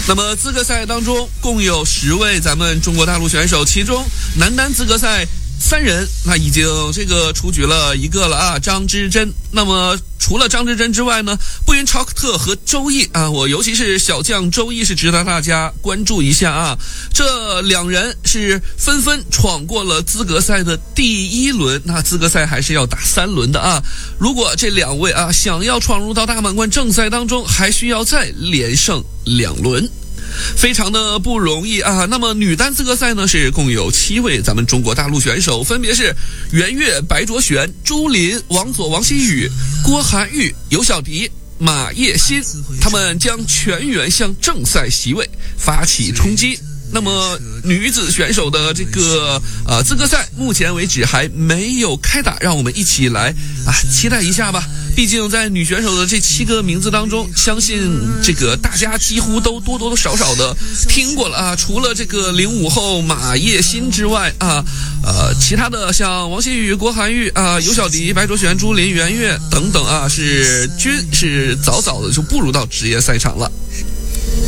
那么资格赛当中共有10位咱们中国大陆选手，其中男单资格赛3人，那已经出局了1个了啊，张之臻。那么除了张之臻之外呢，布云查克特和周毅啊，我尤其是小将周毅是值得大家关注一下啊。这2人是纷纷闯过了资格赛的第1轮，那资格赛还是要打3轮的啊。如果这2位啊想要闯入到大满贯正赛当中，还需要再连胜2轮。非常的不容易啊！那么女单资格赛呢，是共有7位咱们中国大陆选手，分别是袁悦、白卓璇、朱琳、王佐、王希雨、郭涵玉、尤小迪、马叶新，他们将全员向正赛席位发起冲击。那么女子选手的资格赛目前为止还没有开打，让我们一起来期待一下吧。毕竟在女选手的这7个名字当中，相信大家几乎都多多少少的听过了啊。除了05后马叶新之外啊，其他的像王希雨、郭涵玉啊、尤小迪、白卓璇、朱琳、袁悦等等啊，均是早早的就步入到职业赛场了。